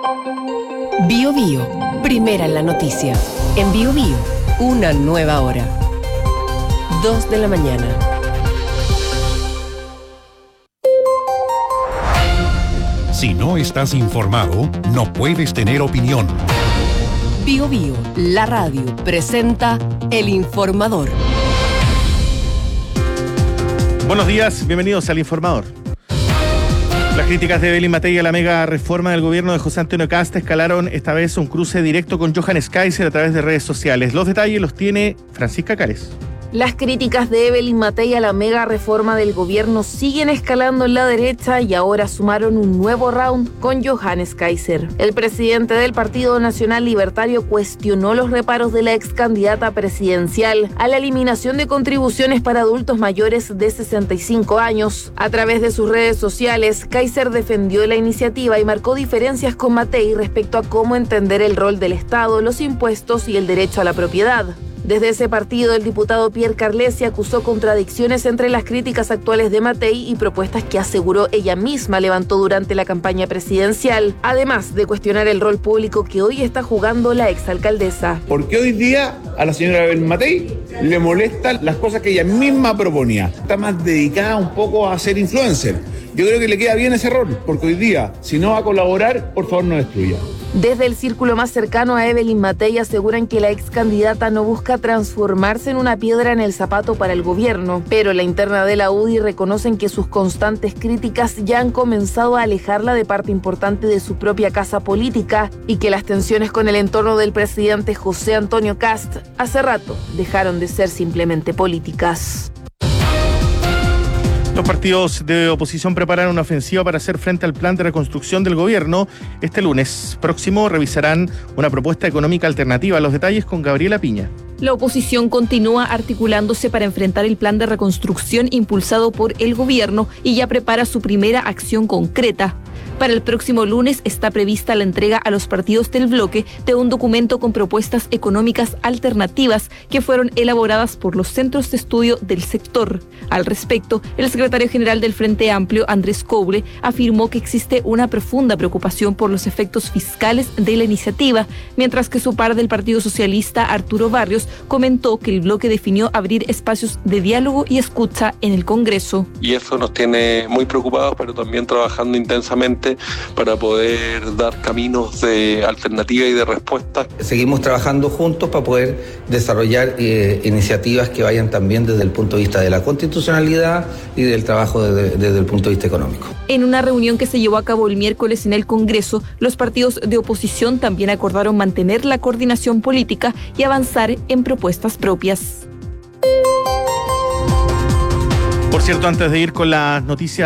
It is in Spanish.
Bio Bio, primera en la noticia. En Bio Bio, una nueva hora. 2 de la mañana. Si no estás informado, no puedes tener opinión. Bio Bio, la radio, presenta El Informador. Buenos días, bienvenidos al Informador. Las críticas de Evelyn Matei a la mega reforma del gobierno de José Antonio Kast escalaron esta vez un cruce directo con Johannes Kaiser a través de redes sociales. Los detalles los tiene Francisca Cárez. Las críticas de Evelyn Matei a la mega reforma del gobierno siguen escalando en la derecha y ahora sumaron un nuevo round con Johannes Kaiser. El presidente del Partido Nacional Libertario cuestionó los reparos de la ex candidata presidencial a la eliminación de contribuciones para adultos mayores de 65 años. A través de sus redes sociales, Kaiser defendió la iniciativa y marcó diferencias con Matei respecto a cómo entender el rol del Estado, los impuestos y el derecho a la propiedad. Desde ese partido, el diputado Pierre Carlesi acusó contradicciones entre las críticas actuales de Matei y propuestas que aseguró ella misma levantó durante la campaña presidencial, además de cuestionar el rol público que hoy está jugando la exalcaldesa. Porque hoy día a la señora Evelyn Matei le molestan las cosas que ella misma proponía. Está más dedicada un poco a ser influencer. Yo creo que le queda bien ese rol, porque hoy día, si no va a colaborar, por favor no destruya. Desde el círculo más cercano a Evelyn Matei aseguran que la ex candidata no busca transformarse en una piedra en el zapato para el gobierno, pero la interna de la UDI reconocen que sus constantes críticas ya han comenzado a alejarla de parte importante de su propia casa política y que las tensiones con el entorno del presidente José Antonio Kast hace rato dejaron de ser simplemente políticas. Los partidos de oposición preparan una ofensiva para hacer frente al plan de reconstrucción del gobierno. Este lunes próximo revisarán una propuesta económica alternativa. Los detalles con Gabriela Piña. La oposición continúa articulándose para enfrentar el plan de reconstrucción impulsado por el gobierno y ya prepara su primera acción concreta. Para el próximo lunes está prevista la entrega a los partidos del bloque de un documento con propuestas económicas alternativas que fueron elaboradas por los centros de estudio del sector. Al respecto, el secretario general del Frente Amplio, Andrés Coble, afirmó que existe una profunda preocupación por los efectos fiscales de la iniciativa, mientras que su par del Partido Socialista, Arturo Barrios, comentó que el bloque definió abrir espacios de diálogo y escucha en el Congreso. Y eso nos tiene muy preocupados, pero también trabajando intensamente para poder dar caminos de alternativa y de respuesta. Seguimos trabajando juntos para poder desarrollar iniciativas que vayan también desde el punto de vista de la constitucionalidad y del trabajo desde el punto de vista económico. En una reunión que se llevó a cabo el miércoles en el Congreso, los partidos de oposición también acordaron mantener la coordinación política y avanzar en propuestas propias. Por cierto, antes de ir con las noticias